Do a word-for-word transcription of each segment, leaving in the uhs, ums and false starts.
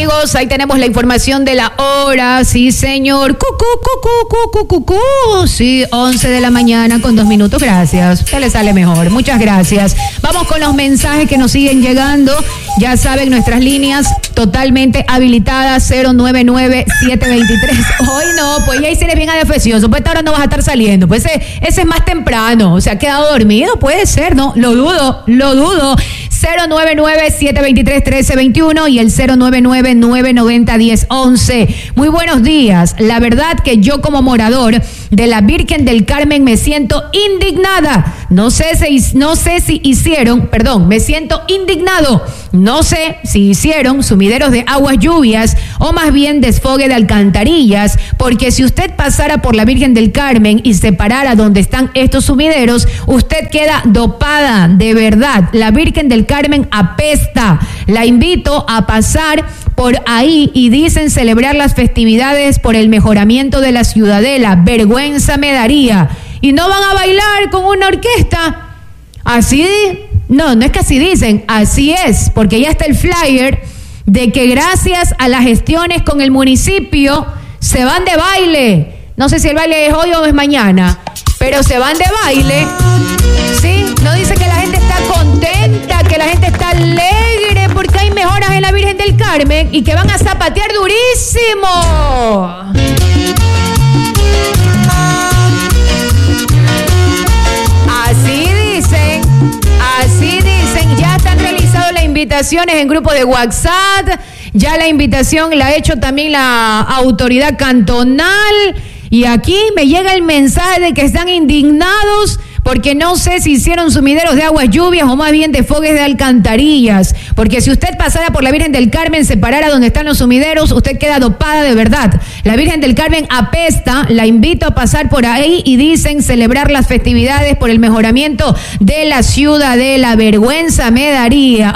amigos, ahí tenemos la información de la hora. Sí, señor. Cucú, cucú, cucú, cucú. Sí, once de la mañana con dos minutos. Gracias. Usted le sale mejor. Muchas gracias. Vamos con los mensajes que nos siguen llegando. Ya saben, nuestras líneas totalmente habilitadas. cero nueve nueve, siete dos tres. Hoy no, pues ya hicieron bien adefesioso. Pues ahora no vas a estar saliendo. Pues ese, ese es más temprano. O sea, ha quedado dormido. Puede ser, ¿no? Lo dudo, lo dudo. cero nueve nueve, siete dos tres, uno tres dos uno y el cero nueve nueve, nueve nueve cero, uno cero once. Muy buenos días. La verdad que yo como morador de la Virgen del Carmen me siento indignada. No sé si, no sé si hicieron, perdón, me siento indignado. No sé si hicieron sumideros de aguas lluvias o más bien desfogue de alcantarillas, porque si usted pasara por la Virgen del Carmen y se parara donde están estos sumideros, usted queda dopada, de verdad. La Virgen del Carmen apesta. La invito a pasar por ahí y dicen celebrar las festividades por el mejoramiento de la ciudadela. Vergüenza me daría. Y no van a bailar con una orquesta. Así, no, no es que así dicen, así es, porque ya está el flyer de que gracias a las gestiones con el municipio se van de baile. No sé si el baile es hoy o es mañana, pero se van de baile. Sí, no dice que la gente está contenta, que la gente está alegre porque hay mejoras en la Virgen del Carmen y que van a zapatear durísimo. Así dicen, así dicen, ya están realizadas las invitaciones en grupos de WhatsApp, ya la invitación la ha hecho también la autoridad cantonal y aquí me llega el mensaje de que están indignados porque no sé si hicieron sumideros de aguas lluvias o más bien desfogues de alcantarillas, porque si usted pasara por la Virgen del Carmen, se parara donde están los sumideros, usted queda dopada de verdad. La Virgen del Carmen apesta, la invito a pasar por ahí y dicen celebrar las festividades por el mejoramiento de la ciudadela. Vergüenza me daría.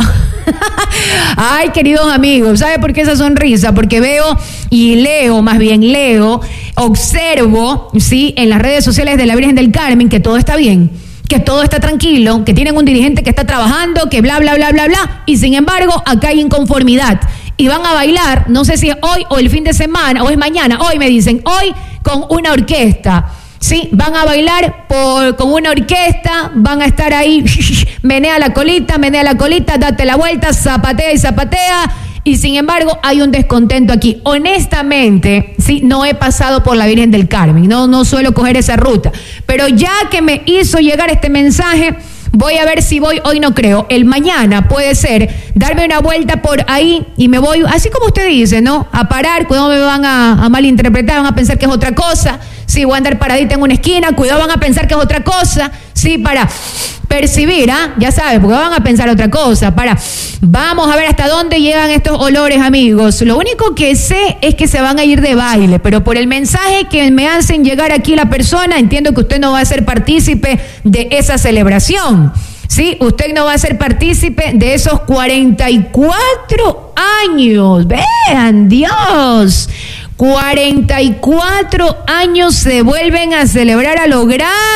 Ay, queridos amigos, ¿sabe por qué esa sonrisa? Porque veo y leo, más bien leo, observo, sí, en las redes sociales de la Virgen del Carmen que todo está bien, que todo está tranquilo, que tienen un dirigente que está trabajando, que bla, bla, bla, bla, bla, y sin embargo, acá hay inconformidad. Y van a bailar, no sé si es hoy o el fin de semana, o es mañana, hoy me dicen, hoy con una orquesta. Sí, van a bailar por, con una orquesta, van a estar ahí, menea la colita, menea la colita, date la vuelta, zapatea y zapatea, y sin embargo hay un descontento aquí. Honestamente, sí, no he pasado por la Virgen del Carmen, no, no suelo coger esa ruta, pero ya que me hizo llegar este mensaje, voy a ver si voy, hoy no creo, el mañana puede ser, darme una vuelta por ahí y me voy, así como usted dice, ¿no? A parar, cuidado me van a, a malinterpretar, van a pensar que es otra cosa. Sí, voy a andar paradita en una esquina, cuidado van a pensar que es otra cosa, sí, para percibir, ¿ah? Ya sabes, porque van a pensar otra cosa, para, vamos a ver hasta dónde llegan estos olores, amigos. Lo único que sé es que se van a ir de baile, pero por el mensaje que me hacen llegar aquí la persona, entiendo que usted no va a ser partícipe de esa celebración. Sí, usted no va a ser partícipe de esos cuarenta y cuatro años. Vean, Dios. cuarenta y cuatro años se vuelven a celebrar a lo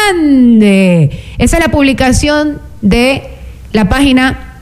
grande. Esa es la publicación de la página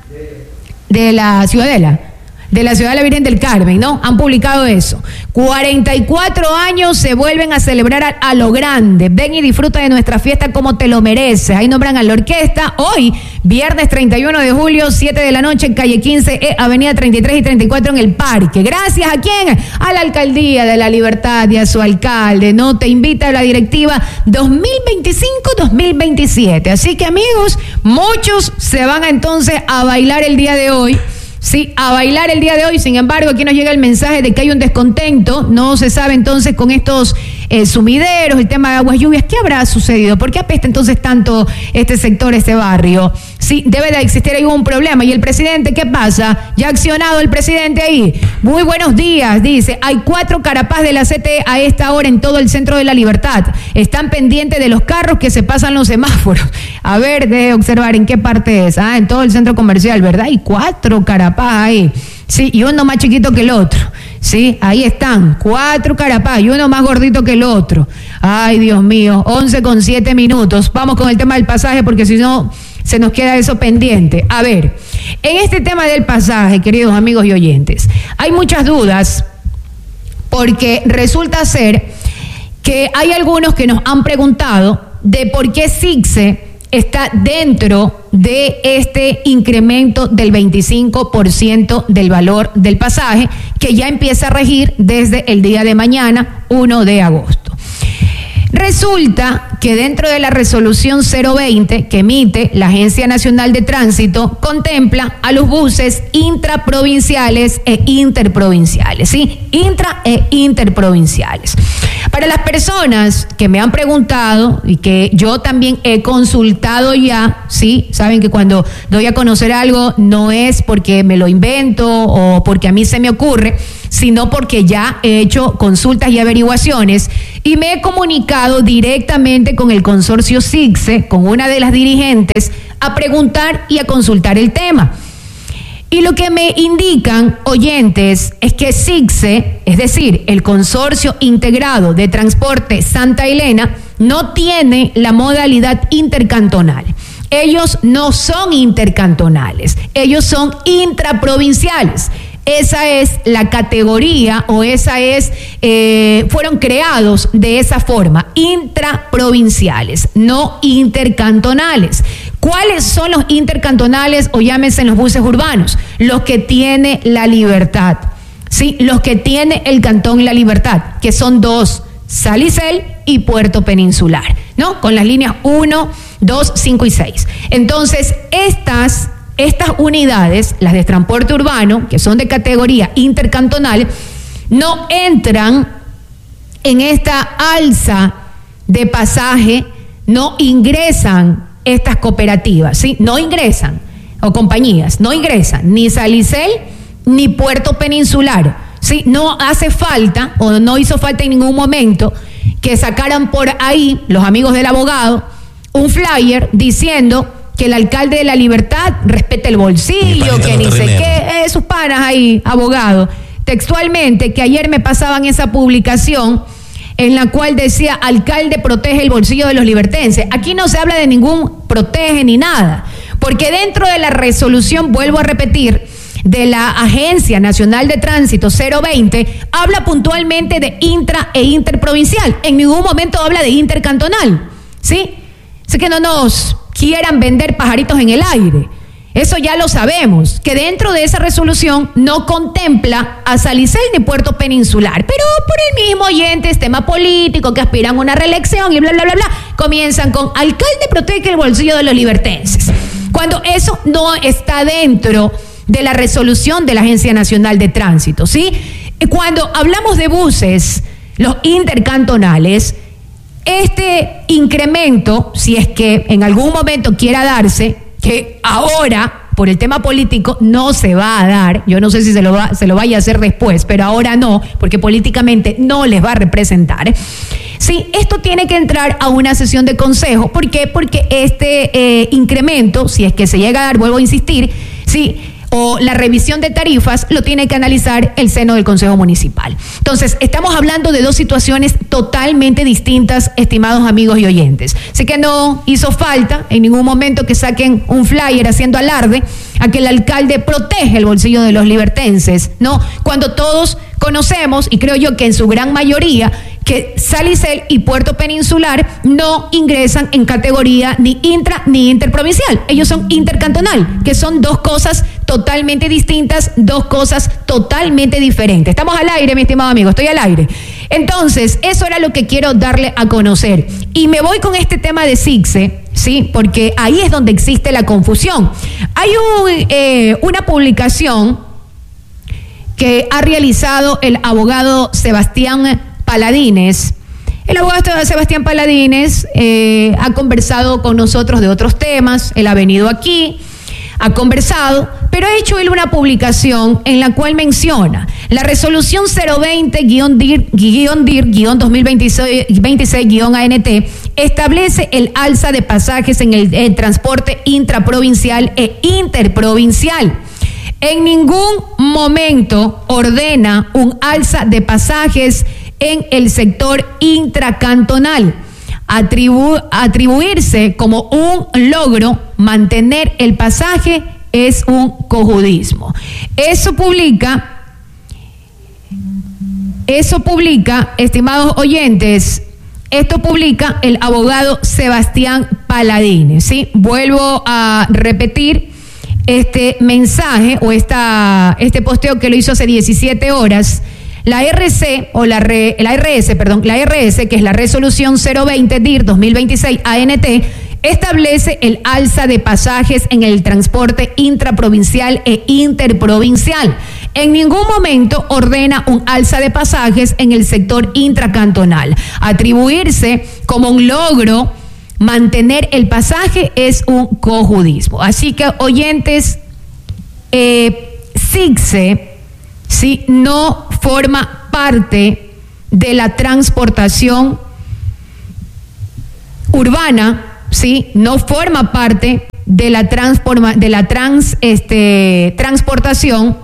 de la Ciudadela, de la Ciudad de la Virgen del Carmen, ¿no? Han publicado eso. cuarenta y cuatro años se vuelven a celebrar a, a lo grande. Ven y disfruta de nuestra fiesta como te lo mereces. Ahí nombran a la orquesta. Hoy, viernes treinta y uno de julio, siete de la noche, en calle quince, e, avenida treinta y tres y treinta y cuatro en el parque. Gracias a quién? A la Alcaldía de la Libertad y a su alcalde, ¿no? Te invita a la directiva dos mil veinticinco dos mil veintisiete. Así que, amigos, muchos se van a, entonces a bailar el día de hoy. Sí, a bailar el día de hoy. Sin embargo, aquí nos llega el mensaje de que hay un descontento. No se sabe entonces con estos eh, sumideros, el tema de aguas lluvias. ¿Qué habrá sucedido? ¿Por qué apesta entonces tanto este sector, este barrio? Sí, debe de existir ahí un problema. ¿Y el presidente qué pasa? ¿Ya ha accionado el presidente ahí? Muy buenos días, dice. Hay cuatro carapás de la C T E a esta hora en todo el centro de la Libertad. Están pendientes de los carros que se pasan los semáforos. A ver, de observar en qué parte es. Ah, en todo el centro comercial, ¿verdad? Hay cuatro carapás ahí, sí, y uno más chiquito que el otro, sí, ahí están, cuatro carapás y uno más gordito que el otro. Ay, Dios mío, once con siete minutos. Vamos con el tema del pasaje porque si no se nos queda eso pendiente. A ver, En este tema del pasaje, queridos amigos y oyentes, hay muchas dudas porque resulta ser que hay algunos que nos han preguntado de por qué SICSE está dentro de este incremento del veinticinco por ciento del valor del pasaje que ya empieza a regir desde el día de mañana, primero de agosto. Resulta que dentro de la resolución cero veinte que emite la Agencia Nacional de Tránsito contempla a los buses intraprovinciales e interprovinciales, ¿sí? Intra e interprovinciales. Para las personas que me han preguntado y que yo también he consultado ya, ¿sí? Saben que cuando doy a conocer algo no es porque me lo invento o porque a mí se me ocurre, sino porque ya he hecho consultas y averiguaciones y me he comunicado directamente con el consorcio SICSE, con una de las dirigentes, a preguntar y a consultar el tema. Y lo que me indican oyentes es que SICSE, es decir, el Consorcio Integrado de Transporte Santa Elena, no tiene la modalidad intercantonal. Ellos no son intercantonales, ellos son intraprovinciales. Esa es la categoría o esa es, eh, fueron creados de esa forma, intraprovinciales, no intercantonales. ¿Cuáles son los intercantonales o llámense los buses urbanos? Los que tiene La Libertad, ¿sí? Los que tiene el Cantón La Libertad, que son dos, Salicel y Puerto Peninsular, ¿no? Con las líneas uno, dos, cinco y seis. Entonces, estas... Estas unidades, las de transporte urbano, que son de categoría intercantonal, no entran en esta alza de pasaje, no ingresan estas cooperativas, ¿sí? No ingresan, o compañías, no ingresan ni Salicel ni Puerto Peninsular, ¿sí? No hace falta, o no hizo falta en ningún momento, que sacaran por ahí, los amigos del abogado, un flyer diciendo que el alcalde de La Libertad respete el bolsillo, que ni sé qué, eh, sus panas ahí, abogado. Textualmente, que ayer me pasaban esa publicación en la cual decía, alcalde protege el bolsillo de los libertenses. Aquí no se habla de ningún protege ni nada, porque dentro de la resolución, vuelvo a repetir, de la Agencia Nacional de Tránsito cero veinte, habla puntualmente de intra e interprovincial. En ningún momento habla de intercantonal, ¿sí? Así que no nos quieran vender pajaritos en el aire. Eso ya lo sabemos, que dentro de esa resolución no contempla a Salicel ni Puerto Peninsular, pero por el mismo oyente, es tema político, que aspiran a una reelección y bla, bla, bla, bla, comienzan con alcalde protege el bolsillo de los libertenses, cuando eso no está dentro de la resolución de la Agencia Nacional de Tránsito, ¿sí? Cuando hablamos de buses, los intercantonales, este incremento, si es que en algún momento quiera darse, que ahora, por el tema político, no se va a dar, yo no sé si se lo, va, se lo vaya a hacer después, pero ahora no, porque políticamente no les va a representar. Sí, esto tiene que entrar a una sesión de consejo. ¿Por qué? Porque este eh, incremento, si es que se llega a dar, vuelvo a insistir, sí, o la revisión de tarifas, lo tiene que analizar el seno del Consejo Municipal. Entonces, estamos hablando de dos situaciones totalmente distintas, estimados amigos y oyentes. Sé que no hizo falta en ningún momento que saquen un flyer haciendo alarde a que el alcalde protege el bolsillo de los libertenses, ¿no? Cuando todos conocemos, y creo yo que en su gran mayoría, que Salicel y Puerto Peninsular no ingresan en categoría ni intra ni interprovincial. Ellos son intercantonal, que son dos cosas totalmente distintas, dos cosas totalmente diferentes. Estamos al aire, mi estimado amigo, estoy al aire. Entonces, eso era lo que quiero darle a conocer. Y me voy con este tema de SICSE, ¿sí? Porque ahí es donde existe la confusión. Hay un, eh, una publicación que ha realizado el abogado Sebastián Paladines. El abogado Sebastián Paladines eh, ha conversado con nosotros de otros temas, él ha venido aquí, ha conversado, pero ha hecho él una publicación en la cual menciona la resolución cero veinte guión D I R guión dos mil veintiséis guión A N T establece el alza de pasajes en el, el transporte intraprovincial e interprovincial. En ningún momento ordena un alza de pasajes en el sector intracantonal. Atribu- atribuirse como un logro mantener el pasaje es un cojudismo. Eso publica, eso publica, estimados oyentes, esto publica el abogado Sebastián Paladines, ¿sí? Vuelvo a repetir este mensaje o esta, este posteo que lo hizo hace diecisiete horas. La R C o la, re, la R S, perdón, la R S, que es la resolución cero veinte D I R dos mil veintiséis A N T, establece el alza de pasajes en el transporte intraprovincial e interprovincial. En ningún momento ordena un alza de pasajes en el sector intracantonal. Atribuirse como un logro mantener el pasaje es un cojudismo. Así que, oyentes, eh, SICSE, ¿sí?, no forma parte de la transportación urbana, ¿sí? No forma parte de la transforma, de la trans, este, transportación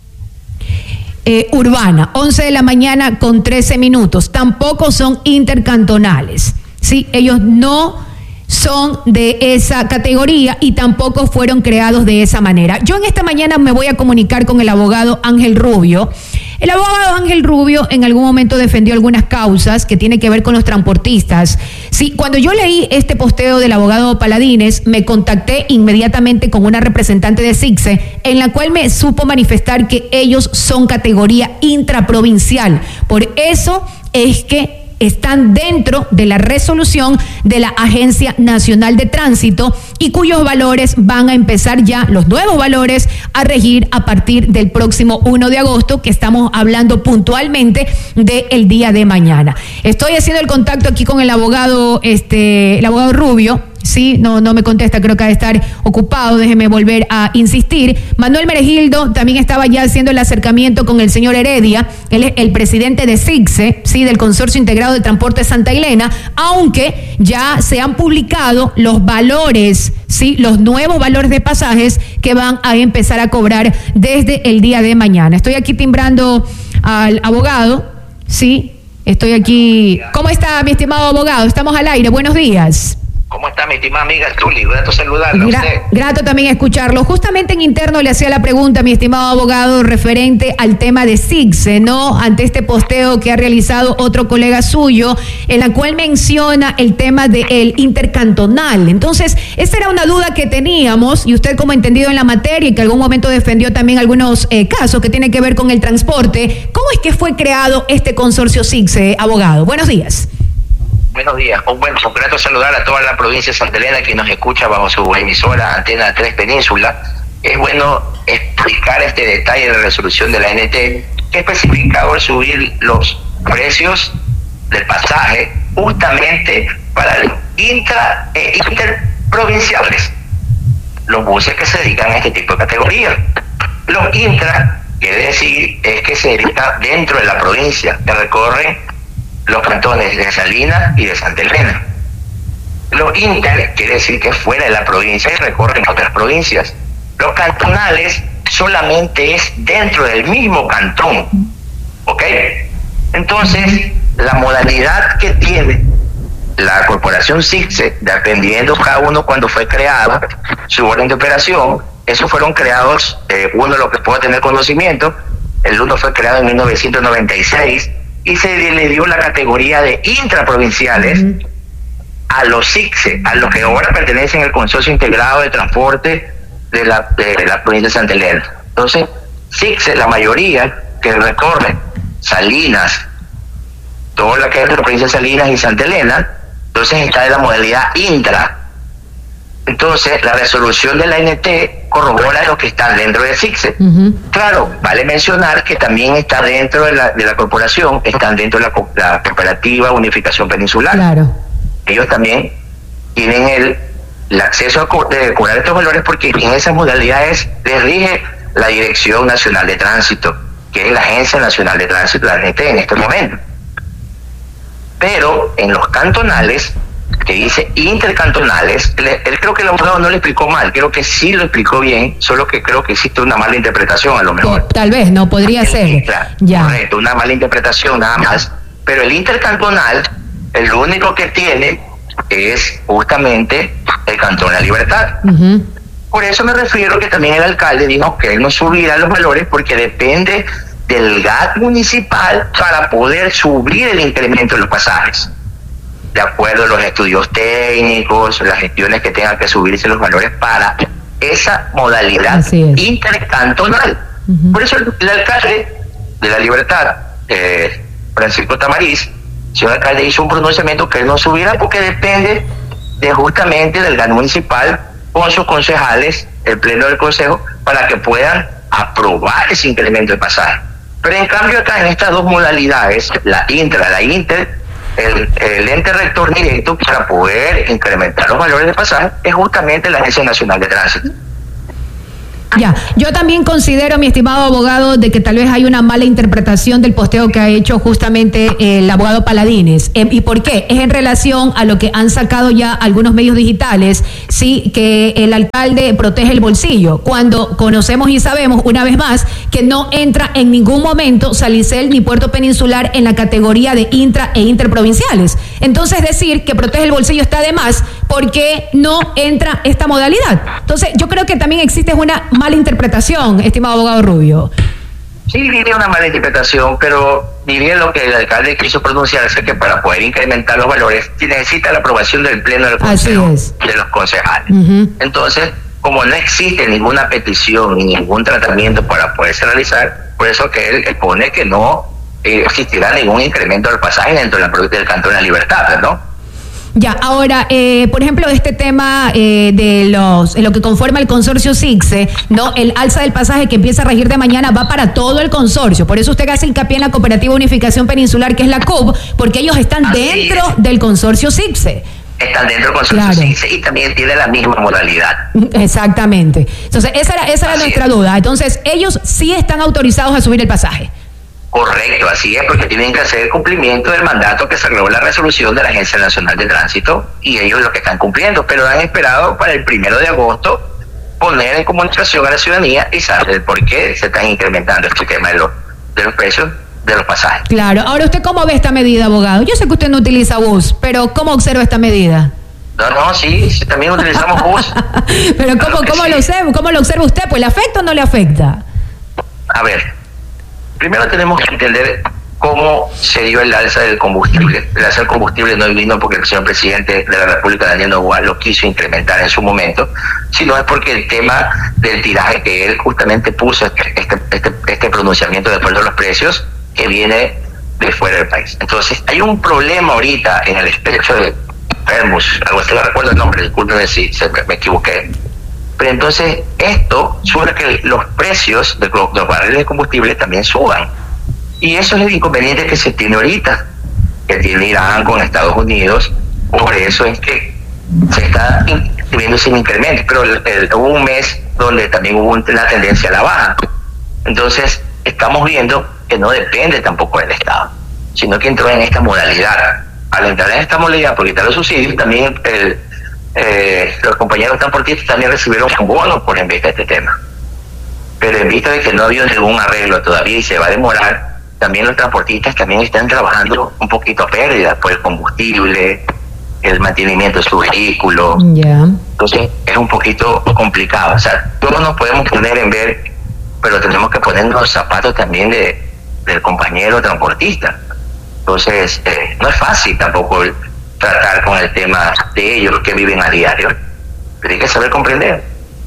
eh, urbana. once de la mañana con trece minutos. Tampoco son intercantonales, ¿sí? Ellos no son de esa categoría y tampoco fueron creados de esa manera. Yo en esta mañana me voy a comunicar con el abogado Ángel Rubio. El abogado Ángel Rubio en algún momento defendió algunas causas que tienen que ver con los transportistas. Sí, cuando yo leí este posteo del abogado Paladines, me contacté inmediatamente con una representante de SICSE, en la cual me supo manifestar que ellos son categoría intraprovincial. Por eso es que están dentro de la resolución de la Agencia Nacional de Tránsito y cuyos valores van a empezar ya, los nuevos valores, a regir a partir del próximo primero de agosto, que estamos hablando puntualmente del día de mañana. Estoy haciendo el contacto aquí con el abogado, este, el abogado Rubio. Sí, no, no me contesta, creo que ha de estar ocupado, déjeme volver a insistir. Manuel Meregildo también estaba ya haciendo el acercamiento con el señor Heredia, él es el presidente de SICSE, sí, del Consorcio Integrado de Transporte Santa Elena, aunque ya se han publicado los valores, sí, los nuevos valores de pasajes que van a empezar a cobrar desde el día de mañana. Estoy aquí timbrando al abogado, sí, estoy aquí. ¿Cómo está, mi estimado abogado? Estamos al aire, buenos días. ¿Cómo está mi estimada amiga Zuli? Grato saludarla a Gra- usted. Grato también escucharlo. Justamente en interno le hacía la pregunta, mi estimado abogado, referente al tema de SICSE, ¿no? Ante este posteo que ha realizado otro colega suyo, en la cual menciona el tema del intercantonal. Entonces, esa era una duda que teníamos, y usted como entendido en la materia, y que en algún momento defendió también algunos eh, casos que tienen que ver con el transporte. ¿Cómo es que fue creado este consorcio SICSE, abogado? Buenos días. Buenos días. Oh, bueno, un grato saludar a toda la provincia de Santa Elena que nos escucha bajo su emisora Antena tres Península. Es bueno explicar este detalle de la resolución de la A N T, que especificaba subir los precios del pasaje justamente para los intra e interprovinciales, los buses que se dedican a este tipo de categorías. Los intra quiere decir es que se dedica dentro de la provincia, que recorren los cantones de Salinas y de Santa Elena. Los inter quiere decir que fuera de la provincia y recorren otras provincias. Los cantonales solamente es dentro del mismo cantón, ¿ok? Entonces, la modalidad que tiene la corporación SICSE, dependiendo cada uno cuando fue creada, su orden de operación, esos fueron creados, eh, uno de los que puedo tener conocimiento, el uno fue creado en mil novecientos noventa y seis, y se le dio la categoría de intraprovinciales uh-huh. a los SICSE, a los que ahora pertenecen al Consorcio Integrado de Transporte de la, de la provincia de Santa Elena. Entonces, SICSE, la mayoría que recorre Salinas, toda la que es la provincia de Salinas y Santa Elena, entonces está de la modalidad intra. Entonces, la resolución de la A N T corrobora los que están dentro de SICSE. Uh-huh. Claro, vale mencionar que también está dentro de la, de la corporación, están dentro de la, la Cooperativa Unificación Peninsular. Claro. Ellos también tienen el, el acceso a co- de cobrar estos valores porque en esas modalidades les rige la Dirección Nacional de Tránsito, que es la Agencia Nacional de Tránsito, la A N T, en este momento. Pero en los cantonales, que dice intercantonales, él, él creo que el abogado no le explicó mal, creo que sí lo explicó bien, solo que creo que existe una mala interpretación a lo mejor. Tal vez, no podría ser. Intra, ya. Correcto, una mala interpretación nada más. Pero el intercantonal, el único que tiene es justamente el Cantón La Libertad. Uh-huh. Por eso me refiero que también el alcalde dijo que él no subirá los valores porque depende del G A T municipal para poder subir el incremento de los pasajes. De acuerdo a los estudios técnicos, las gestiones que tengan que subirse los valores para esa modalidad intercantonal. Uh-huh. Por eso el, el alcalde de La Libertad, eh, Francisco Tamariz, el señor alcalde hizo un pronunciamiento que él no subiera porque depende de justamente del G A T municipal con sus concejales, el pleno del consejo, para que puedan aprobar ese incremento de pasaje. Pero en cambio acá en estas dos modalidades, la intra, la inter, el, el ente rector directo para poder incrementar los valores de pasaje es justamente la Agencia Nacional de Tránsito. Ya, yo también considero, mi estimado abogado, de que tal vez hay una mala interpretación del posteo que ha hecho justamente eh, el abogado Paladines. Eh, ¿Y por qué? Es en relación a lo que han sacado ya algunos medios digitales, sí, que el alcalde protege el bolsillo, cuando conocemos y sabemos, una vez más, que no entra en ningún momento Salicel ni Puerto Peninsular en la categoría de intra e interprovinciales. Entonces, decir que protege el bolsillo está de más porque no entra esta modalidad. Entonces, yo creo que también existe una mala interpretación, estimado abogado Rubio. Sí, diría una mala interpretación, pero diría lo que el alcalde quiso pronunciarse, que para poder incrementar los valores necesita la aprobación del pleno del consejo de los concejales. Uh-huh. Entonces, como no existe ninguna petición ni ningún tratamiento para poderse realizar, por eso que él expone que no eh, existirá ningún incremento del pasaje dentro del Cantón de La Libertad, ¿no? Ya, ahora, eh, por ejemplo, este tema eh, de los, lo que conforma el consorcio SICSE, ¿no? El alza del pasaje que empieza a regir de mañana va para todo el consorcio. Por eso usted hace hincapié en la Cooperativa Unificación Peninsular, que es la C U B, porque ellos están Así dentro es. del consorcio SICSE. Están dentro del consorcio claro. SICSE y también tiene la misma modalidad. Exactamente. Entonces, esa era, esa era nuestra es. duda. Entonces, ellos sí están autorizados a subir el pasaje. Correcto, así es, porque tienen que hacer cumplimiento del mandato que sacó la resolución de la Agencia Nacional de Tránsito y ellos lo que están cumpliendo, pero han esperado para el primero de agosto poner en comunicación a la ciudadanía y saber por qué se están incrementando este tema de los, de los precios de los pasajes. Claro, ahora ¿usted cómo ve esta medida, abogado? Yo sé que usted no utiliza bus, pero ¿cómo observa esta medida? No, no, sí, sí también utilizamos bus. Pero ¿cómo, cómo, sí. lo observa, ¿cómo lo observa usted? Pues ¿le afecta o no le afecta? A ver, primero tenemos que entender cómo se dio el alza del combustible. El alza del combustible no vino porque el señor presidente de la República, Daniel Noboa, lo quiso incrementar en su momento, sino es porque el tema del tiraje que él justamente puso, este, este, este, este pronunciamiento de acuerdo a los precios, que viene de fuera del país. Entonces, hay un problema ahorita en el estrecho de Hormuz, algo así, no recuerdo el nombre, discúlpeme si se me, me equivoqué. Pero entonces esto sube que los precios de los barriles de combustible también suban. Y eso es el inconveniente que se tiene ahorita, que tiene Irán con Estados Unidos. Por eso es que se está viendo sin incremento. Pero el, el, hubo un mes donde también hubo una tendencia a la baja. Entonces estamos viendo que no depende tampoco del Estado, sino que entró en esta modalidad. Al entrar en esta modalidad, por quitar los subsidios, también el Eh, los compañeros transportistas también recibieron un bono por en vista de este tema, pero en vista de que no ha habido ningún arreglo todavía y se va a demorar, también los transportistas también están trabajando un poquito a pérdida por el combustible, el mantenimiento de su vehículo. Yeah. Entonces es un poquito complicado. O sea, todos nos podemos poner en ver, pero tenemos que ponernos los zapatos también de del compañero transportista. Entonces eh, no es fácil tampoco el, tratar con el tema de ellos que viven a diario, pero hay que saber comprender.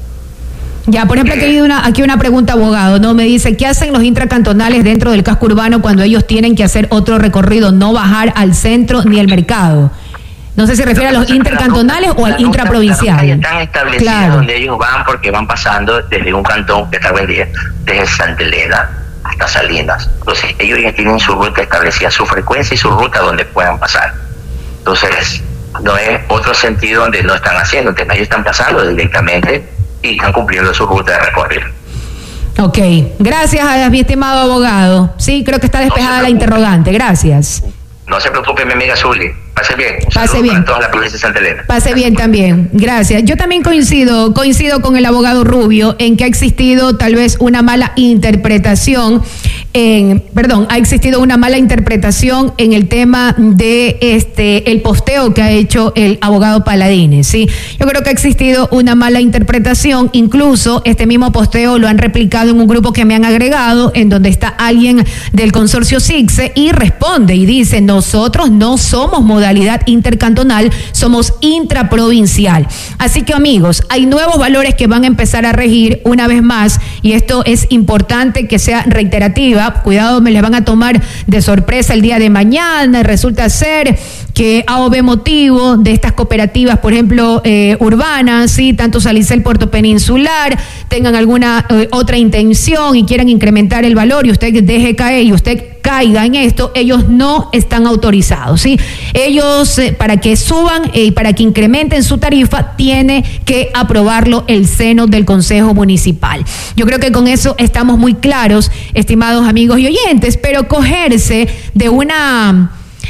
Ya, por ejemplo, aquí hay una, aquí una pregunta, abogado, ¿no? Me dice, ¿qué hacen los intracantonales dentro del casco urbano cuando ellos tienen que hacer otro recorrido, no bajar al centro ni al mercado? No sé si se refiere a los intercantonales o al intraprovincial. Ya están establecidas claro. donde ellos van porque van pasando desde un cantón que está vendido, desde Santa Elena hasta Salinas. Entonces ellos ya tienen su ruta establecida, su frecuencia y su ruta donde puedan pasar. Entonces, no es otro sentido donde no están haciendo, entonces ellos están pasando directamente y están cumpliendo su ruta de recorrido. Ok, gracias a mi estimado abogado. Sí, creo que está despejada no la interrogante, gracias. No se preocupe, mi amiga Zuli. Pase bien. Un Pase bien. Para toda la provincia de Santa Elena. Pase bien también. Gracias. Yo también coincido, coincido con el abogado Rubio en que ha existido tal vez una mala interpretación en, perdón, ha existido una mala interpretación en el tema de este el posteo que ha hecho el abogado Paladines, ¿sí? Yo creo que ha existido una mala interpretación, incluso este mismo posteo lo han replicado en un grupo que me han agregado, en donde está alguien del consorcio SICSE y responde y dice, nosotros no somos modalidad intercantonal, somos intraprovincial. Así que amigos, hay nuevos valores que van a empezar a regir una vez más, y esto es importante que sea reiterativa. Cuidado, me les van a tomar de sorpresa el día de mañana. Resulta ser que A O B motivo de estas cooperativas, por ejemplo, eh, urbanas, ¿sí? Tanto Salicel, Puerto Peninsular, tengan alguna eh, otra intención y quieran incrementar el valor y usted deje caer y usted caiga en esto, ellos no están autorizados, ¿sí? Ellos, eh, para que suban y eh, para que incrementen su tarifa, tiene que aprobarlo el seno del Consejo Municipal. Yo creo que con eso estamos muy claros, estimados amigos y oyentes, pero cogerse de una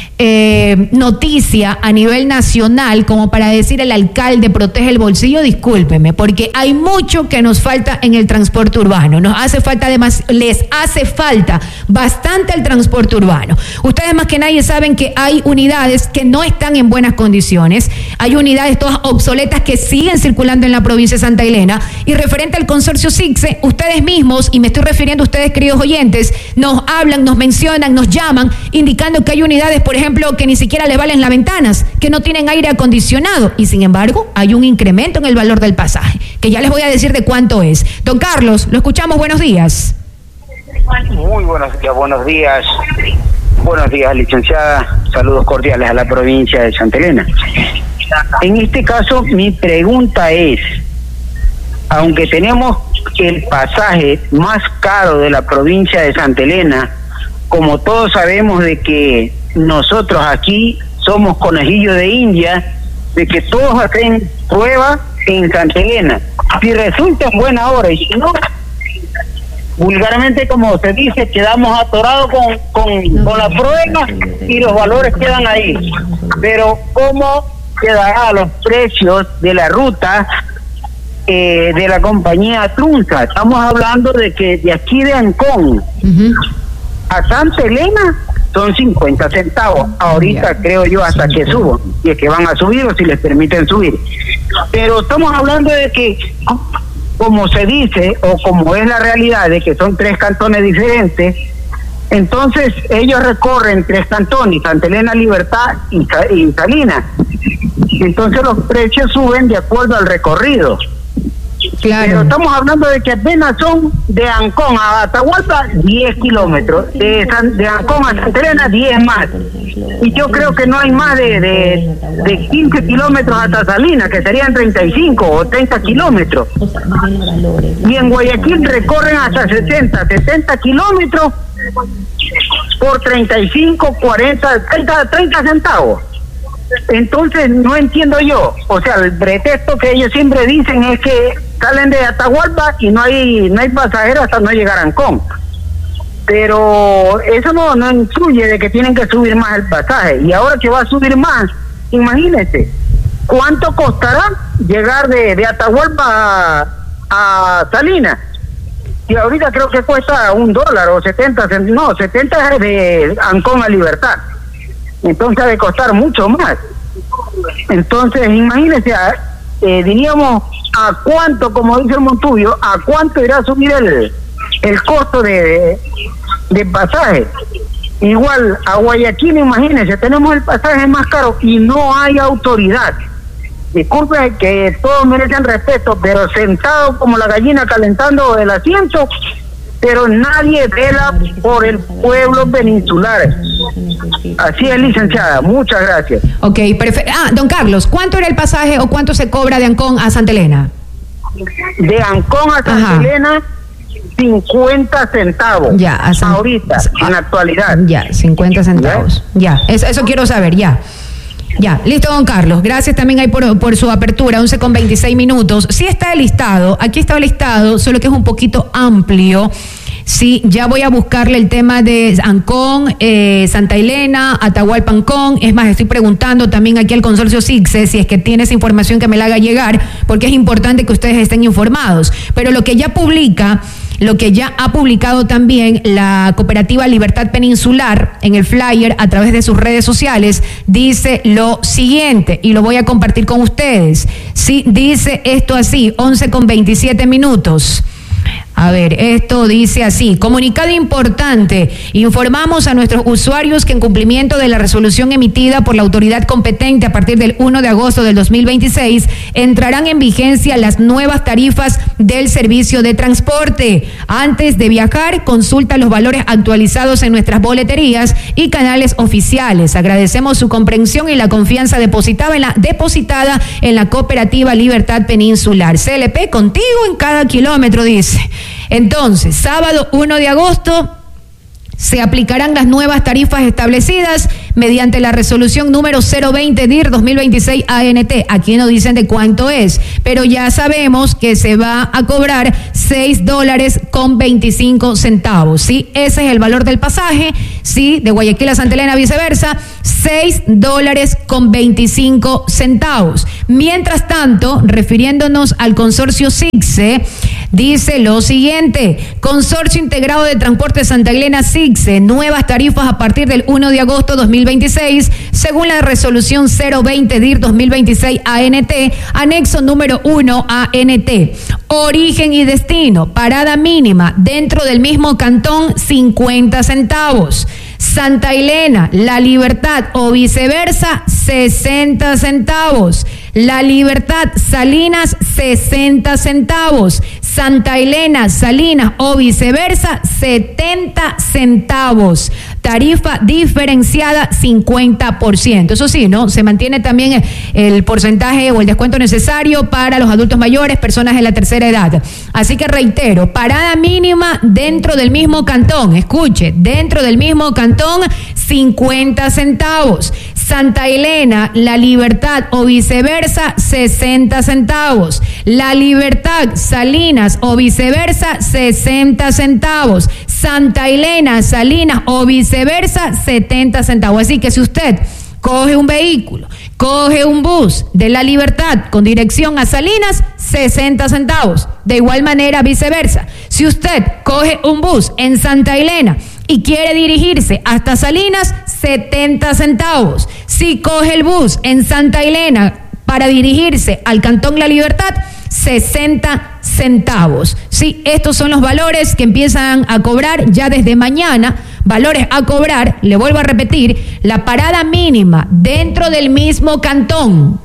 Eh, noticia a nivel nacional como para decir el alcalde protege el bolsillo, discúlpeme, porque hay mucho que nos falta en el transporte urbano. Nos hace falta además, les hace falta bastante el transporte urbano. Ustedes más que nadie saben que hay unidades que no están en buenas condiciones, hay unidades todas obsoletas que siguen circulando en la provincia de Santa Elena, y referente al consorcio SICSE, ustedes mismos, y me estoy refiriendo a ustedes, queridos oyentes, nos hablan, nos mencionan, nos llaman, indicando que hay unidades, por ejemplo, que ni siquiera le valen las ventanas, que no tienen aire acondicionado, y sin embargo hay un incremento en el valor del pasaje, que ya les voy a decir de cuánto es. Don Carlos, lo escuchamos, buenos días. Muy buenos días, buenos días. Buenos días, licenciada. Saludos cordiales a la provincia de Santa Elena. En este caso, mi pregunta es, aunque tenemos el pasaje más caro de la provincia de Santa Elena, como todos sabemos de que nosotros aquí somos conejillos de India, de que todos hacen prueba en Santa Elena. Si resulta en buena hora, y si no, vulgarmente, como se dice, quedamos atorados con, con, con la prueba y los valores quedan ahí. Pero ¿cómo quedará los precios de la ruta eh, de la compañía Trunza? Estamos hablando de que de aquí de Ancón uh-huh. a Santa Elena son cincuenta centavos. Ahorita yeah. creo yo hasta que suban, y es que van a subir o si les permiten subir. Pero estamos hablando de que, como se dice, o como es la realidad, de que son tres cantones diferentes, entonces ellos recorren tres cantones, Santa Elena, Libertad y, y Salinas. Entonces los precios suben de acuerdo al recorrido. Claro. Pero estamos hablando de que apenas son de Ancón a Atahualpa diez kilómetros, de, San, de Ancón a Santa Elena diez más, y yo creo que no hay más de, de, de quince kilómetros hasta Salinas, que serían treinta y cinco o treinta kilómetros, y en Guayaquil recorren hasta sesenta, setenta kilómetros por treinta y cinco, cuarenta, treinta, treinta centavos. Entonces no entiendo yo, o sea, el pretexto que ellos siempre dicen es que salen de Atahualpa y no hay no hay pasajeros hasta no llegar a Ancón, pero eso no, no influye de que tienen que subir más el pasaje, y ahora que va a subir más, imagínense cuánto costará llegar de, de Atahualpa a, a Salinas, y ahorita creo que cuesta un dólar o setenta, no, setenta es de Ancón a Libertad. Entonces ha de costar mucho más. Entonces, imagínense, eh, diríamos, a cuánto, como dice el Montubio, a cuánto irá a subir el, el costo de, de pasaje. Igual, a Guayaquil, imagínense, tenemos el pasaje más caro y no hay autoridad. Disculpen que todos merecen respeto, pero sentado como la gallina calentando el asiento, pero nadie vela por el pueblo peninsular. Así es, licenciada, muchas gracias. Ok, perfecto. Ah, don Carlos, ¿cuánto era el pasaje o cuánto se cobra de Ancón a Santa Elena? De Ancón a Santa Ajá. Elena, cincuenta centavos. Ya, a San... ahorita, a... en la actualidad. Ya, cincuenta centavos. Ya, ya. Eso, eso quiero saber, ya. Ya, listo, don Carlos. Gracias también ahí por, por su apertura, once con veintiséis minutos. Sí está el listado, aquí está el listado, solo que es un poquito amplio Sí, ya voy a buscarle el tema de Ancón, eh, Santa Elena, Atahualpa Ancón. Es más, estoy preguntando también aquí al consorcio SIGSE si es que tiene esa información que me la haga llegar, porque es importante que ustedes estén informados. Pero lo que ya publica, lo que ya ha publicado también la Cooperativa Libertad Peninsular en el flyer a través de sus redes sociales, dice lo siguiente, y lo voy a compartir con ustedes. Sí, dice esto así, once con veintisiete minutos. A ver, esto dice así: comunicado importante, informamos a nuestros usuarios que en cumplimiento de la resolución emitida por la autoridad competente a partir del primero de agosto del dos mil veintiséis, entrarán en vigencia las nuevas tarifas del servicio de transporte. Antes de viajar, consulta los valores actualizados en nuestras boleterías y canales oficiales. Agradecemos su comprensión y la confianza depositada en la, depositada en la Cooperativa Libertad Peninsular. C L P contigo en cada kilómetro, dice. Entonces, sábado primero de agosto se aplicarán las nuevas tarifas establecidas mediante la resolución número cero veinte D I R dos mil veintiséis A N T. Aquí no dicen de cuánto es, pero ya sabemos que se va a cobrar seis dólares con veinticinco centavos. ¿Sí? Ese es el valor del pasaje, sí, de Guayaquil a Santa Elena, viceversa, seis dólares con veinticinco centavos. Mientras tanto, refiriéndonos al consorcio SIGSE, dice lo siguiente: Consorcio Integrado de Transporte Santa Elena SIGSE, nuevas tarifas a partir del primero de agosto de dos mil veintiséis, según la resolución cero veinte D I R dos mil veintiséis A N T, anexo número uno A N T. Origen y destino, parada mínima dentro del mismo cantón, cincuenta centavos. Santa Elena, La Libertad o viceversa, sesenta centavos. La Libertad, Salinas, sesenta centavos. Santa Elena, Salinas o viceversa, setenta centavos. Tarifa diferenciada, cincuenta por ciento. Eso sí, ¿no? Se mantiene también el porcentaje o el descuento necesario para los adultos mayores, personas de la tercera edad. Así que reitero, parada mínima dentro del mismo cantón. Escuche, dentro del mismo cantón, cincuenta centavos. Santa Elena, La Libertad o viceversa, sesenta centavos. La Libertad, Salinas o viceversa, sesenta centavos. Santa Elena, Salinas o viceversa, setenta centavos. Así que si usted coge un vehículo, coge un bus de La Libertad con dirección a Salinas, sesenta centavos. De igual manera, viceversa. Si usted coge un bus en Santa Elena y quiere dirigirse hasta Salinas, setenta centavos. Si coge el bus en Santa Elena para dirigirse al Cantón La Libertad, sesenta centavos. Sí, estos son los valores que empiezan a cobrar ya desde mañana. Valores a cobrar, le vuelvo a repetir, la parada mínima dentro del mismo cantón.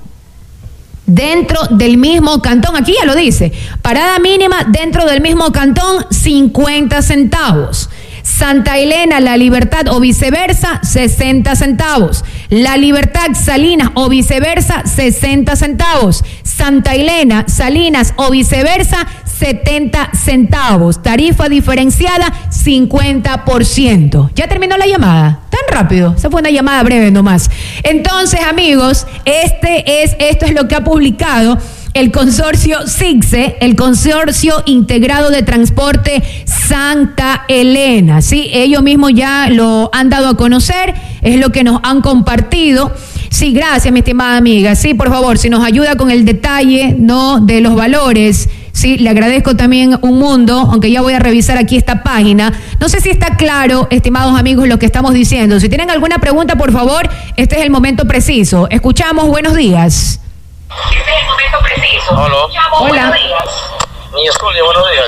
Dentro del mismo cantón, aquí ya lo dice, parada mínima dentro del mismo cantón, cincuenta centavos. Santa Elena, La Libertad o viceversa, sesenta centavos. La Libertad, Salinas o viceversa, sesenta centavos. Santa Elena, Salinas o viceversa, setenta centavos. Tarifa diferenciada, cincuenta por ciento. ¿Ya terminó la llamada? Tan rápido. Esa fue una llamada breve nomás. Entonces, amigos, este es, esto es lo que ha publicado el consorcio SIGSE, el Consorcio Integrado de Transporte Santa Elena. Sí, ellos mismos ya lo han dado a conocer, es lo que nos han compartido. Sí, gracias, mi estimada amiga. Sí, por favor, si nos ayuda con el detalle, ¿no?, de los valores. Sí, le agradezco también un mundo, aunque ya voy a revisar aquí esta página. No sé si está claro, estimados amigos, lo que estamos diciendo. Si tienen alguna pregunta, por favor, este es el momento preciso. Escuchamos, buenos días. Este es el momento preciso. Hola. Hola. Niña Zulia, buenos días.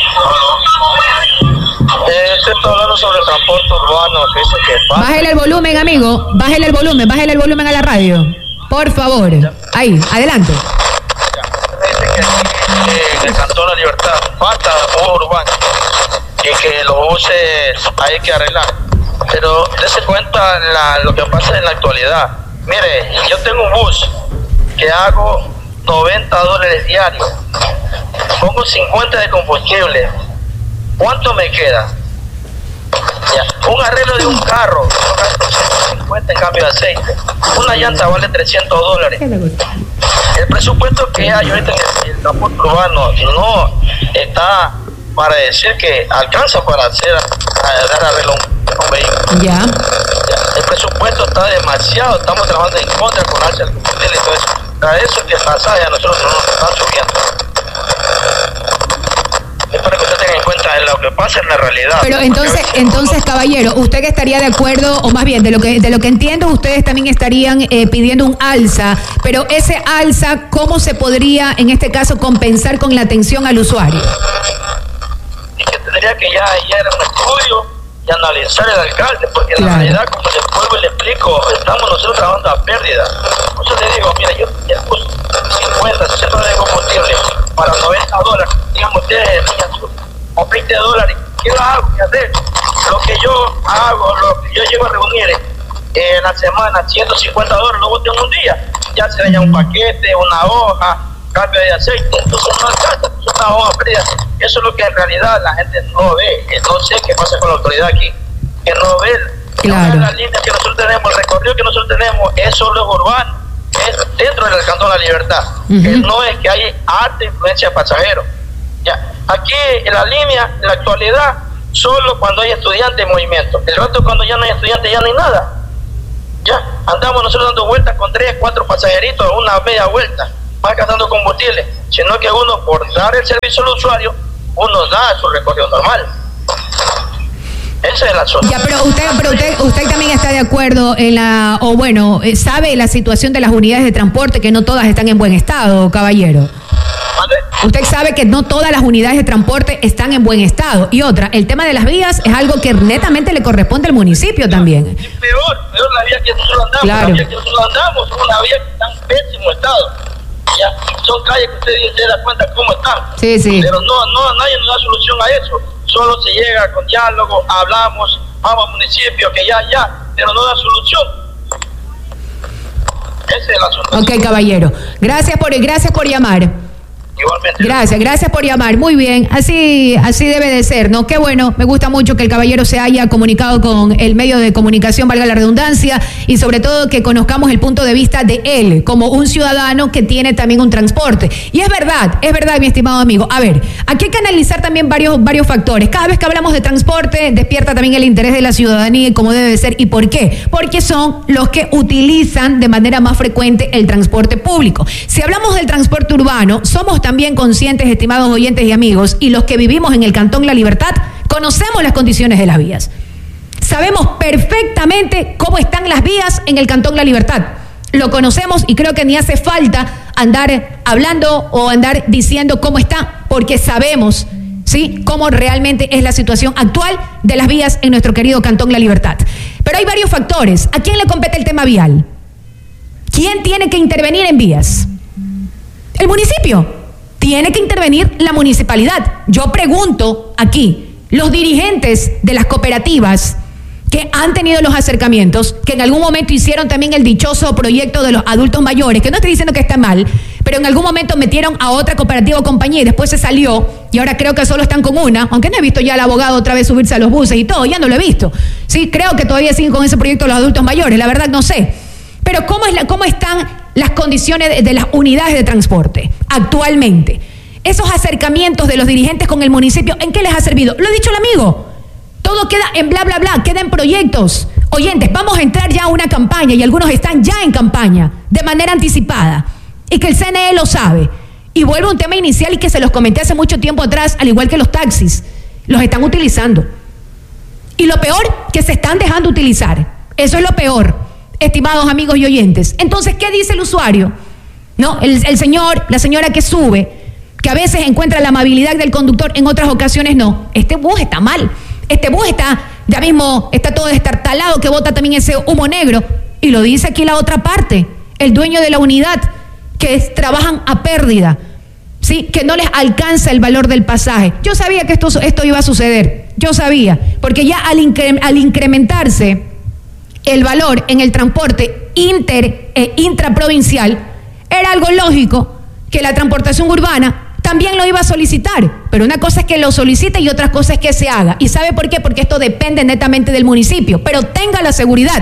Eh, usted está hablando sobre el transporte urbano, que dice que pasa. Bájele el volumen, amigo. Bájele el volumen, bájele el volumen a la radio. Por favor. Ahí, adelante. Dice que aquí eh, en el Cantón La Libertad falta bus urbano y que los buses hay que arreglar. Pero dése cuenta la, lo que pasa en la actualidad. Mire, yo tengo un bus que hago noventa dólares diarios, pongo cincuenta de combustible, ¿cuánto me queda? Ya. Un arreglo de un carro, yo gasto ciento cincuenta en cambio de aceite, una llanta vale trescientos dólares. El presupuesto que hay ahorita en el, el transporte urbano no está para decir que alcanza para hacer a dar arreglo a un vehículo. Ya. Ya, el presupuesto está demasiado, estamos trabajando en contra con alza del combustible y todo eso. Para eso que el pasaje a nosotros no nos están subiendo. Es para que usted tenga en cuenta lo que pasa en la realidad. Pero entonces, entonces, caballero, ¿usted que estaría de acuerdo, o más bien, de lo que de lo que entiendo, ustedes también estarían eh, pidiendo un alza, pero ese alza, ¿cómo se podría, en este caso, compensar con la atención al usuario? Y que tendría que ya, ya era un estudio y analizar el alcalde, porque claro. En la realidad, como el pueblo le explico, estamos nosotros trabajando a pérdida. Por eso le digo, mira, yo ya puse cincuenta, sesenta dólares de combustible para noventa dólares, digamos ustedes, o veinte dólares, ¿qué hago? ¿Qué hacer? Lo que yo hago, lo que yo llevo a reunir eh, en la semana, ciento cincuenta dólares, luego tengo un día, ya se daña un paquete, una hoja, cambio de aceite, entonces no alcanza, es una hoja fría. Eso es lo que en realidad la gente no ve, no sé qué pasa con la autoridad aquí, que no ve claro. La línea que nosotros tenemos, el recorrido que nosotros tenemos, es solo urbano, es dentro del Cantón La Libertad, uh-huh. Que no es que hay alta influencia de pasajeros. Ya. Aquí en la línea, en la actualidad, solo cuando hay estudiantes en movimiento. El rato cuando ya no hay estudiantes ya no hay nada. Ya, andamos nosotros dando vueltas con tres, cuatro pasajeritos, una media vuelta, más gastando combustible, sino que uno, por dar el servicio al usuario, uno da su recorrido normal. Esa es la zona. Ya, pero usted, pero usted, usted también está de acuerdo en la, o bueno, sabe la situación de las unidades de transporte, que no todas están en buen estado, caballero. ¿Vale? Usted sabe que no todas las unidades de transporte están en buen estado. Y otra, el tema de las vías es algo que netamente le corresponde al municipio también. Y peor, peor la vía que nosotros andamos. Claro. La vía que nosotros andamos es una vía que está en pésimo estado. Ya, son calles que usted se da cuenta cómo están. Sí, sí. Pero no, no, nadie nos da solución a eso. Solo se llega con diálogo, hablamos, vamos al municipio, que ya, ya, pero no da solución. Ese es el asunto. Ok, caballero. Gracias por, gracias por llamar. Igualmente. Gracias, gracias por llamar. Muy bien, así, así debe de ser, ¿no? Qué bueno, me gusta mucho que el caballero se haya comunicado con el medio de comunicación, valga la redundancia, y sobre todo que conozcamos el punto de vista de él, como un ciudadano que tiene también un transporte. Y es verdad, es verdad, mi estimado amigo. A ver, aquí hay que analizar también varios, varios factores. Cada vez que hablamos de transporte, despierta también el interés de la ciudadanía y cómo debe de ser. ¿Y por qué? Porque son los que utilizan de manera más frecuente el transporte público. Si hablamos del transporte urbano, somos también conscientes, estimados oyentes y amigos, y los que vivimos en el Cantón La Libertad, conocemos las condiciones de las vías. Sabemos perfectamente cómo están las vías en el Cantón La Libertad. Lo conocemos y creo que ni hace falta andar hablando o andar diciendo cómo está, porque sabemos, ¿sí?, cómo realmente es la situación actual de las vías en nuestro querido Cantón La Libertad. Pero hay varios factores. ¿A quién le compete el tema vial? ¿Quién tiene que intervenir en vías? El municipio. Tiene que intervenir la municipalidad. Yo pregunto aquí, los dirigentes de las cooperativas que han tenido los acercamientos, que en algún momento hicieron también el dichoso proyecto de los adultos mayores, que no estoy diciendo que está mal, pero en algún momento metieron a otra cooperativa o compañía y después se salió, y ahora creo que solo están con una, aunque no he visto ya al abogado otra vez subirse a los buses y todo, ya no lo he visto. Sí, creo que todavía siguen con ese proyecto de los adultos mayores, la verdad no sé. Pero ¿cómo, es la, cómo están las condiciones de, de las unidades de transporte actualmente? Esos acercamientos de los dirigentes con el municipio, ¿en qué les ha servido? Lo ha dicho el amigo. Todo queda en bla, bla, bla, queda en proyectos. Oyentes, vamos a entrar ya a una campaña y algunos están ya en campaña de manera anticipada y que el C N E lo sabe. Y vuelvo a un tema inicial y que se los comenté hace mucho tiempo atrás, al igual que los taxis, los están utilizando. Y lo peor, que se están dejando utilizar. Eso es lo peor, estimados amigos y oyentes. Entonces, ¿qué dice el usuario? No, el, el señor, la señora que sube, que a veces encuentra la amabilidad del conductor, en otras ocasiones no. Este bus está mal. Este bus está, ya mismo está todo destartalado, que bota también ese humo negro. Y lo dice aquí la otra parte, el dueño de la unidad, que es, trabajan a pérdida, ¿sí?, que no les alcanza el valor del pasaje. Yo sabía que esto, esto iba a suceder, yo sabía, porque ya al, incre, al incrementarse el valor en el transporte inter e intraprovincial, era algo lógico que la transportación urbana también lo iba a solicitar, pero una cosa es que lo solicite y otra cosa es que se haga. ¿Y sabe por qué? Porque esto depende netamente del municipio, pero tenga la seguridad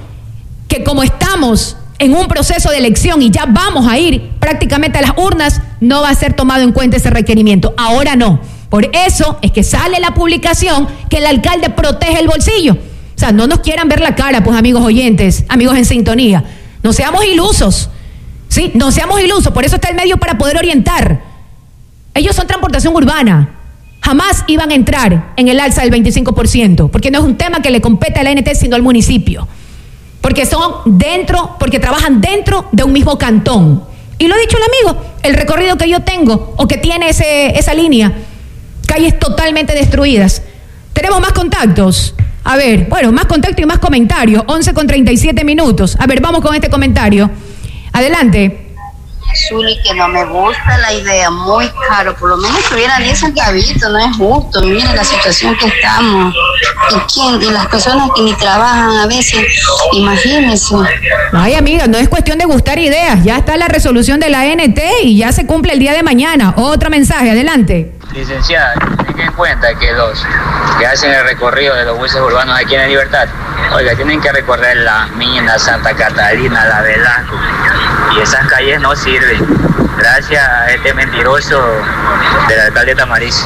que como estamos en un proceso de elección y ya vamos a ir prácticamente a las urnas, no va a ser tomado en cuenta ese requerimiento. Ahora no. Por eso es que sale la publicación que el alcalde protege el bolsillo. O sea, no nos quieran ver la cara, pues, amigos oyentes, amigos en sintonía. No seamos ilusos, ¿sí? No seamos ilusos, por eso está el medio para poder orientar. Ellos son transportación urbana. Jamás iban a entrar en el alza del veinticinco por ciento, porque no es un tema que le compete a la A N T, sino al municipio. Porque son dentro, porque trabajan dentro de un mismo cantón. Y lo ha dicho el amigo, el recorrido que yo tengo, o que tiene ese, esa línea, calles totalmente destruidas. Tenemos más contactos. A ver, bueno, más contacto y más comentarios. once con treinta y siete minutos. A ver, vamos con este comentario. Adelante. Zuli, que no me gusta la idea, muy caro, por lo menos que hubiera diez centavitos, no es justo, miren la situación que estamos, y quién, y las personas que ni trabajan a veces, imagínense. Ay, amiga, no es cuestión de gustar ideas, ya está la resolución de la A N T y ya se cumple el día de mañana. Otro mensaje, adelante. Licenciada, tenga en cuenta que los que hacen el recorrido de los buses urbanos aquí en La Libertad, oiga, tienen que recorrer Las Minas, Santa Catalina, La Velasco, y esas calles no sirven, gracias a este mentiroso del alcalde Tamariz.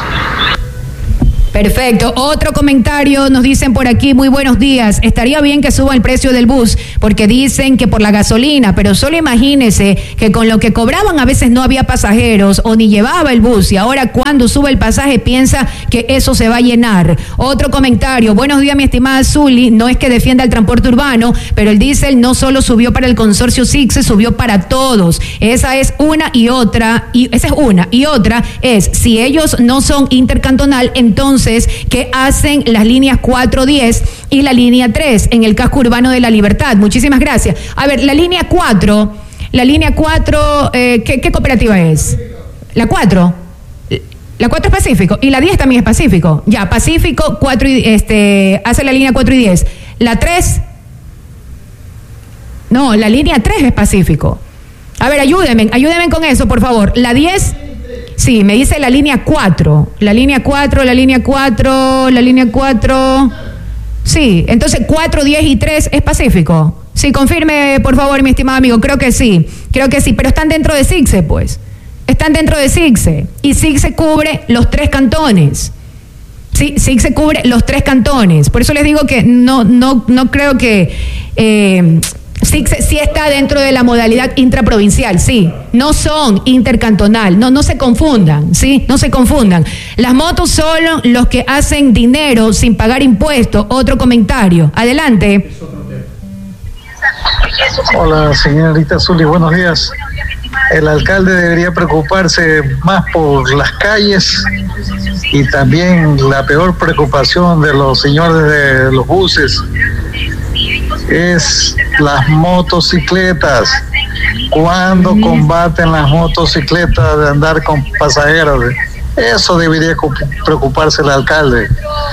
Perfecto. Otro comentario, nos dicen por aquí, muy buenos días. Estaría bien que suba el precio del bus, porque dicen que por la gasolina, pero solo imagínese que con lo que cobraban a veces no había pasajeros o ni llevaba el bus, y ahora cuando sube el pasaje piensa que eso se va a llenar. Otro comentario, buenos días mi estimada Zuli, no es que defienda el transporte urbano, pero el diésel no solo subió para el consorcio SICSE, subió para todos. Esa es una y otra, y esa es una, y otra es, si ellos no son intercantonal, entonces que hacen las líneas cuatro diez y la línea tres en el casco urbano de La Libertad. Muchísimas gracias. A ver, la línea cuatro, la línea cuatro, eh, ¿qué, ¿qué cooperativa es? La cuatro. La cuatro es Pacífico y la diez también es Pacífico. Ya, Pacífico cuatro y, este, hace la línea cuatro y diez. La tres, no, la línea tres es Pacífico. A ver, ayúdenme, ayúdenme con eso, por favor. La diez... Sí, me dice la línea cuatro, la línea cuatro, la línea cuatro, la línea cuatro. Sí, entonces cuatro, diez y tres es Pacífico. Sí, confirme, por favor, mi estimado amigo, creo que sí, creo que sí, pero están dentro de SICSE, pues. Están dentro de SICSE, y SICSE cubre los tres cantones. Sí, SICSE cubre los tres cantones. Por eso les digo que no, no, no creo que... Eh, Sí, sí está dentro de la modalidad intraprovincial, sí, no son intercantonal, no, no se confundan, sí, no se confundan. Las motos son los que hacen dinero sin pagar impuestos. Otro comentario, adelante. Hola, señorita Zuli, buenos días. El alcalde debería preocuparse más por las calles y también la peor preocupación de los señores de los buses es las motocicletas. ¿Cuándo combaten las motocicletas de andar con pasajeros? Eso debería preocuparse el alcalde.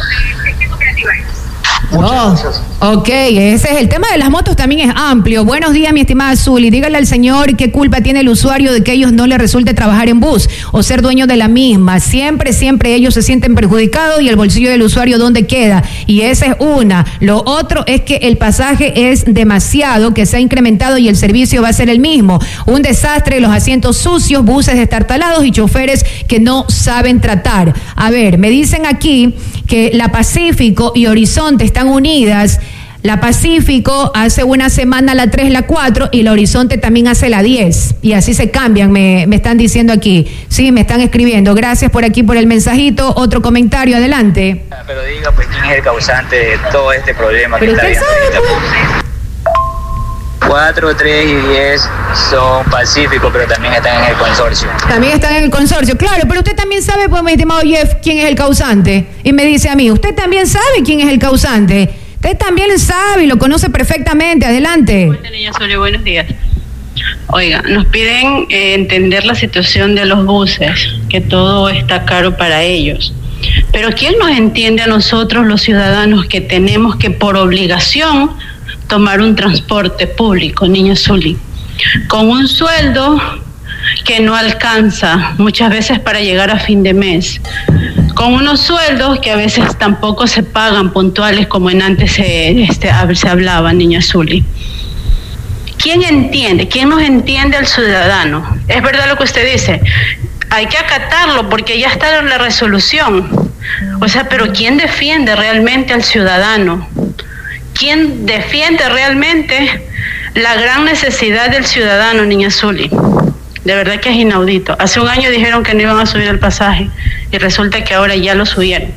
Muchas oh, gracias. Ok, ese es el tema de las motos, también es amplio. Buenos días, mi estimada Zuli. Dígale al señor qué culpa tiene el usuario de que a ellos no les resulte trabajar en bus o ser dueño de la misma. Siempre, siempre ellos se sienten perjudicados y el bolsillo del usuario ¿dónde queda? Y esa es una. Lo otro es que el pasaje es demasiado, que se ha incrementado y el servicio va a ser el mismo. Un desastre, los asientos sucios, buses destartalados y choferes que no saben tratar. A ver, me dicen aquí que la Pacífico y Horizonte están unidas. La Pacífico hace una semana la tres, la cuatro y la Horizonte también hace la diez. Y así se cambian, me, me están diciendo aquí. Sí, me están escribiendo. Gracias por aquí por el mensajito. Otro comentario, adelante. Pero diga, pues, ¿quién es el causante de todo este problema? Pero que usted está sabe, pues. cuatro, tres y diez son Pacífico, pero también están en el consorcio. También están en el consorcio, claro, pero usted también sabe, pues, mi estimado Jeff, quién es el causante. Y me dice a mí, usted también sabe quién es el causante. Usted también sabe y lo conoce perfectamente. Adelante. Buenas, niña Zuli, buenos días. Oiga, nos piden eh, entender la situación de los buses, que todo está caro para ellos. Pero ¿quién nos entiende a nosotros, los ciudadanos, que tenemos que por obligación tomar un transporte público, niña Zuli, con un sueldo que no alcanza muchas veces para llegar a fin de mes, con unos sueldos que a veces tampoco se pagan puntuales como en antes se, este, se hablaba, niña Zuli? ¿Quién entiende? ¿Quién nos entiende al ciudadano? Es verdad lo que usted dice. hay que acatarlo porque ya está en la resolución. O sea, pero ¿quién defiende realmente al ciudadano? ¿Quién defiende realmente la gran necesidad del ciudadano, niña Zuli? De verdad que es inaudito. Hace un año dijeron que no iban a subir el pasaje y resulta que ahora ya lo subieron.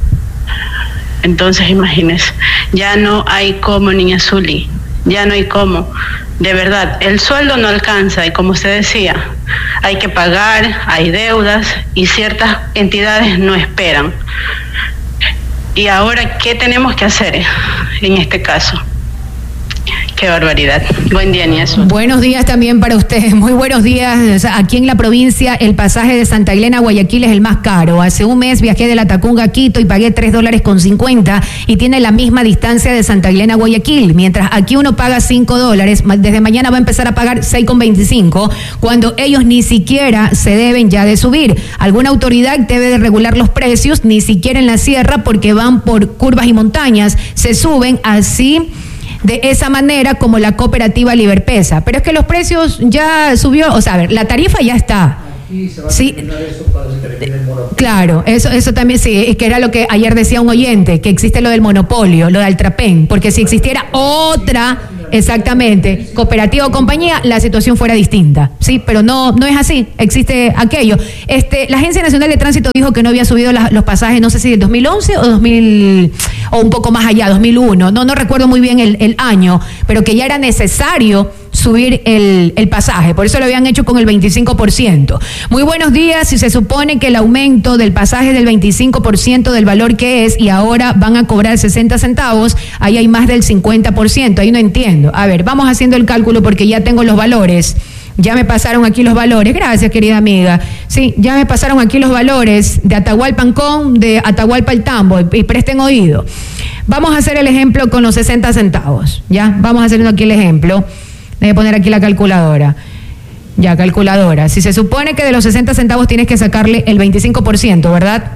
Entonces, imagínense, ya no hay cómo, niña Zuli, ya no hay cómo. De verdad, el sueldo no alcanza y como usted decía, hay que pagar, hay deudas y ciertas entidades no esperan. Y ahora, ¿qué tenemos que hacer en este caso? Qué barbaridad. Buen día, Niña Zuli. Buenos días también para ustedes. Muy buenos días. Aquí en la provincia, el pasaje de Santa Elena a Guayaquil es el más caro. Hace un mes viajé de La Tacunga a Quito y pagué tres dólares con cincuenta y tiene la misma distancia de Santa Elena a Guayaquil. Mientras aquí uno paga cinco dólares, desde mañana va a empezar a pagar seis con veinticinco, cuando ellos ni siquiera se deben ya de subir. Alguna autoridad debe de regular los precios, ni siquiera en la sierra, porque van por curvas y montañas, se suben así de esa manera como la cooperativa Liberpesa. Pero es que los precios ya subió, o sea, a ver, la tarifa ya está. Aquí se va a sí. Eso para que se termine el monopolio. Claro, eso, eso también sí, es que era lo que ayer decía un oyente, que existe lo del monopolio, lo del Altrapen, porque si existiera otra, exactamente, cooperativa o compañía, la situación fuera distinta, sí, pero no, no es así, existe aquello. Este, la Agencia Nacional de Tránsito dijo que no había subido la, los pasajes, no sé si del dos mil once o dos mil, o un poco más allá, dos mil uno, no, no recuerdo muy bien el, el año, pero que ya era necesario subir el, el pasaje, por eso lo habían hecho con el veinticinco por ciento. Muy buenos días, si se supone que el aumento del pasaje es del veinticinco por ciento del valor que es y ahora van a cobrar sesenta centavos, ahí hay más del cincuenta por ciento, ahí no entiendo. A ver, vamos haciendo el cálculo porque ya tengo los valores. Ya me pasaron aquí los valores. Gracias, querida amiga. Sí, ya me pasaron aquí los valores de Atahualpa Ancón, de Atahualpa El Tambo, y presten oído. Vamos a hacer el ejemplo con los sesenta centavos. Ya, vamos a hacer aquí el ejemplo. Voy a poner aquí la calculadora. Ya, calculadora. Si se supone que de los sesenta centavos tienes que sacarle el veinticinco por ciento, ¿verdad?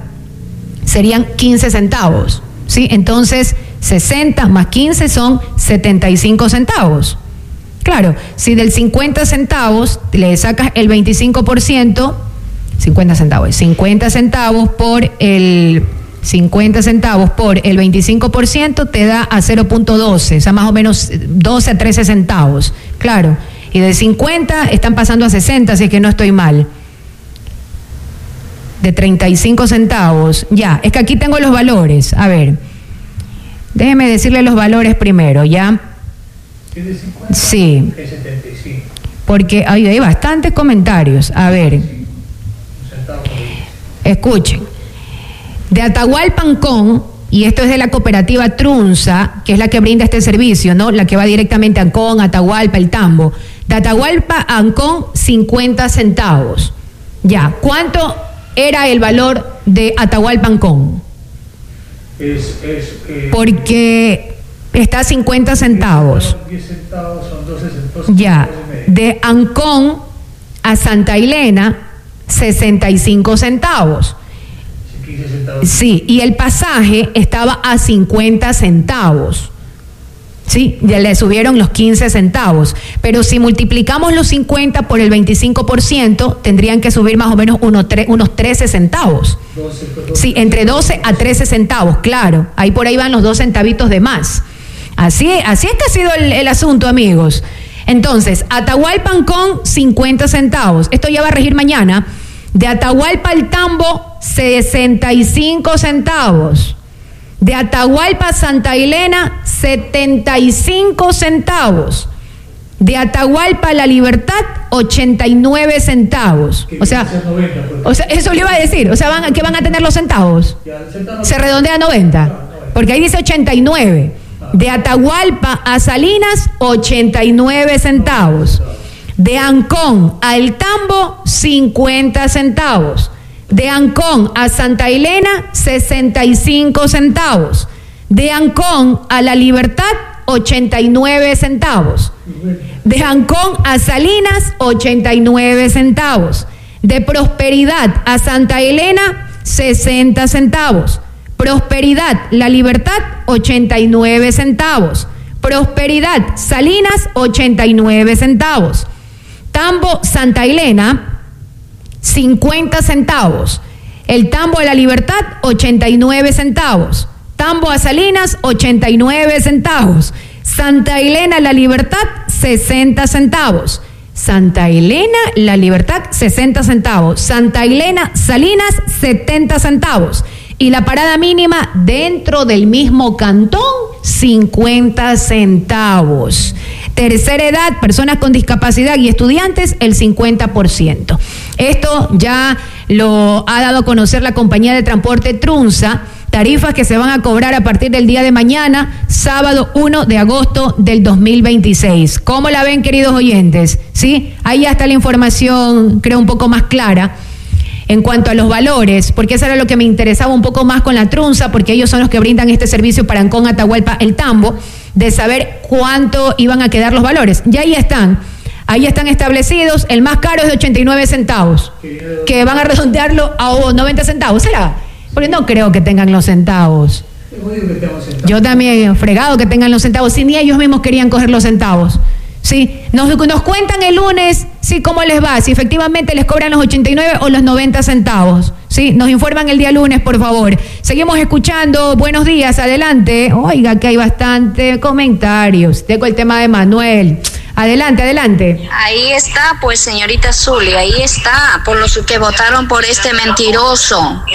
Serían quince centavos. ¿Sí? Entonces, sesenta más quince son setenta y cinco centavos. Claro, si del cincuenta centavos le sacas el veinticinco por ciento, cincuenta centavos, cincuenta centavos por el cincuenta centavos por el veinticinco por ciento te da a cero punto doce, o sea, más o menos doce a trece centavos. Claro, y de cincuenta están pasando a sesenta, así que no estoy mal. De treinta y cinco centavos, ya, es que aquí tengo los valores. A ver, déjeme decirle los valores primero, ¿ya? Sí, porque hay, hay bastantes comentarios. A ver, escuchen. De Atahualpa Ancón, y esto es de la cooperativa Trunza, que es la que brinda este servicio, ¿no? La que va directamente a Ancón, Atahualpa, El Tambo. De Atahualpa a Ancón, cincuenta centavos. Ya, ¿cuánto era el valor de Atahualpa Ancón? Es, es, eh, porque está a cincuenta centavos. diez centavos son doce centavos. Ya, de Ancón a Santa Elena, sesenta y cinco centavos. quince centavos. Sí, y el pasaje estaba a cincuenta centavos. Sí, ya le subieron los quince centavos. Pero si multiplicamos los cincuenta por el veinticinco por ciento, tendrían que subir más o menos unos, tre- unos trece centavos. doce, doce, sí, entre doce a trece centavos, claro. Ahí por ahí van los dos centavitos de más. Así, así es que ha sido el, el asunto, amigos. Entonces, Atahualpa Ancón, cincuenta centavos. Esto ya va a regir mañana. De Atahualpa al Tambo, sesenta y cinco centavos. De Atahualpa a Santa Elena, setenta y cinco centavos. De Atahualpa a La Libertad, ochenta y nueve centavos. O sea, o sea, eso le iba a decir. O sea, van, ¿qué van a tener los centavos? Se redondea a noventa. Porque ahí dice ochenta y nueve. De Atahualpa a Salinas, ochenta y nueve centavos. De Ancón a El Tambo, cincuenta centavos. De Ancón a Santa Elena, sesenta y cinco centavos. De Ancón a La Libertad, ochenta y nueve centavos. De Ancón a Salinas, ochenta y nueve centavos. De Prosperidad a Santa Elena, sesenta centavos. Prosperidad, La Libertad, ochenta y nueve centavos. Prosperidad, Salinas, ochenta y nueve centavos. Tambo, Santa Elena, cincuenta centavos. El tambo a La Libertad, ochenta y nueve centavos. Tambo a Salinas, ochenta y nueve centavos. Santa Elena, La Libertad, sesenta centavos. Santa Elena, La Libertad, sesenta centavos. Santa Elena, Salinas, setenta centavos. Y la parada mínima dentro del mismo cantón, cincuenta centavos. Tercera edad, personas con discapacidad y estudiantes, el cincuenta por ciento. Esto ya lo ha dado a conocer la compañía de transporte Trunza, tarifas que se van a cobrar a partir del día de mañana, sábado uno de agosto del dos mil veintiséis. ¿Cómo la ven, queridos oyentes? ¿Sí? Ahí ya está la información, creo, un poco más clara en cuanto a los valores, porque eso era lo que me interesaba un poco más con la Trunza, porque ellos son los que brindan este servicio para Ancón, Atahualpa, El Tambo, de saber cuánto iban a quedar los valores. Ya ahí están, ahí están establecidos. El más caro es de ochenta y nueve centavos, que van a redondearlo a noventa centavos, ¿será? Porque no creo que tengan los centavos. Yo también, fregado que tengan los centavos, si ni ellos mismos querían coger los centavos. Sí, nos, nos cuentan el lunes, sí, cómo les va, si efectivamente les cobran los ochenta y nueve o los noventa centavos. Sí, nos informan el día lunes, por favor. Seguimos escuchando. Buenos días, adelante. Oiga, que hay bastante comentarios. Tengo el tema de Manuel. Adelante, adelante. Ahí está, pues, señorita Zuli, ahí está, por los que votaron por este mentiroso.